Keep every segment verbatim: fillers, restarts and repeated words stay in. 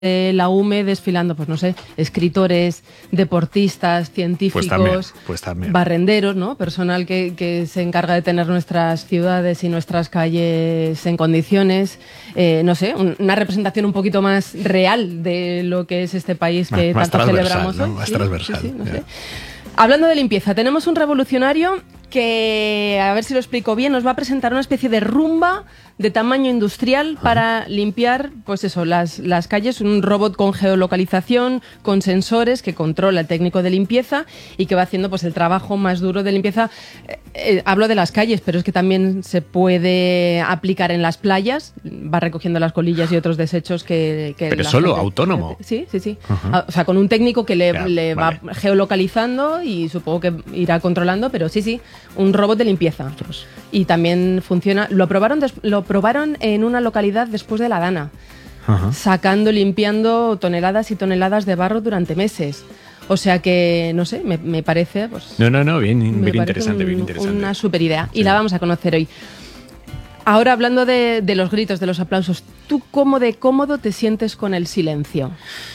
de la U M E desfilando, pues no sé, escritores, deportistas, científicos, pues también, pues también. barrenderos, ¿no? Personal que, que se encarga de tener nuestras ciudades y nuestras calles en condiciones, eh, no sé, un, una representación un poquito más real de lo que es este país que más, tanto más celebramos ¿no? hoy. Más sí, transversal. sí, sí, no yeah. sé. Hablando de limpieza, tenemos un revolucionario que, a ver si lo explico bien, nos va a presentar una especie de rumba de tamaño industrial para limpiar, pues eso, las, las calles, un robot con geolocalización, con sensores que controla el técnico de limpieza y que va haciendo pues el trabajo más duro de limpieza. Eh, eh, hablo de las calles, pero es que también se puede aplicar en las playas, va recogiendo las colillas y otros desechos que... que pero la solo, gente, autónomo. Sí, sí, sí. Uh-huh. O sea, con un técnico que le, ya, le vale. va geolocalizando y supongo que irá controlando, pero sí, sí, un robot de limpieza. Y también funciona. Lo probaron, des, lo probaron en una localidad después de la Dana, uh-huh. sacando, limpiando toneladas y toneladas de barro durante meses. O sea que, no sé, me, me parece... Pues, no, no, no, bien, bien interesante, un, bien interesante. Una super idea. Sí. Y la vamos a conocer hoy. Ahora, hablando de, de los gritos, de los aplausos, ¿tú cómo de cómodo te sientes con el silencio?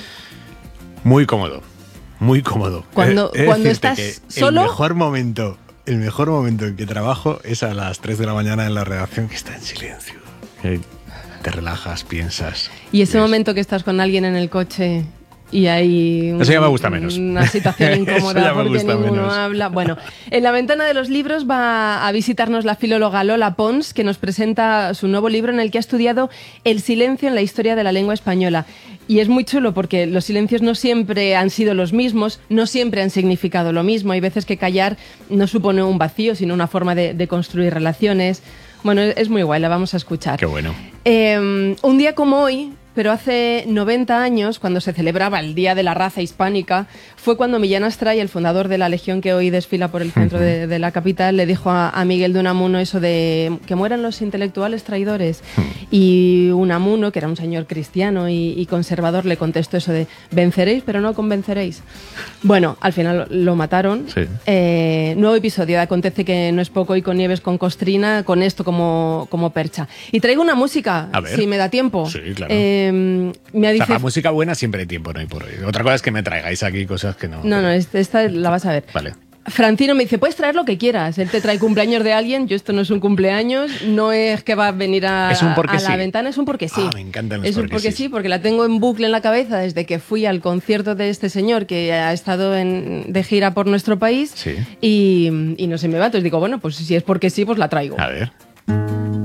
Muy cómodo, muy cómodo. Cuando, he, he cuando estás solo... El mejor momento... El mejor momento en que trabajo es a las tres de la mañana en la redacción, que está en silencio. Te relajas, piensas. Y ese ves. momento que estás con alguien en el coche y hay un, eso ya me gusta menos. Una situación incómoda porque ninguno menos. habla. Bueno, en la ventana de los libros va a visitarnos la filóloga Lola Pons, que nos presenta su nuevo libro en el que ha estudiado el silencio en la historia de la lengua española. Y es muy chulo porque los silencios no siempre han sido los mismos, no siempre han significado lo mismo. Hay veces que callar no supone un vacío, sino una forma de, de construir relaciones. Bueno, es muy guay, la vamos a escuchar. Qué bueno. Eh, un día como hoy, pero hace noventa años, cuando se celebraba el Día de la Raza Hispánica, fue cuando Millán Astray, el fundador de la Legión que hoy desfila por el centro uh-huh. de, de la capital, le dijo a, a Miguel de Unamuno eso de que mueran los intelectuales traidores. Uh-huh. Y Unamuno, que era un señor cristiano y, y conservador, le contestó eso de venceréis, pero no convenceréis. Bueno, al final lo mataron. Sí. Eh, nuevo episodio de Acontece que no es poco y con Nieves con Costrina, con esto como, como percha. Y traigo una música, si me da tiempo. Sí, claro. Eh, me dice... o sea, para música buena siempre hay tiempo, no hay por hoy. Otra cosa es que me traigáis aquí cosas que no... No, no, esta, esta la vas a ver. Vale. Francino me dice, puedes traer lo que quieras. Él te trae cumpleaños de alguien, yo esto no es un cumpleaños, no es que va a venir a, es un porque a la sí. ventana, es un porque sí. Ah, me encantan los Es un porque sí, porque la tengo en bucle en la cabeza desde que fui al concierto de este señor que ha estado en, de gira por nuestro país sí. y, y no se me va. Entonces digo, bueno, pues si es porque sí, pues la traigo. A ver.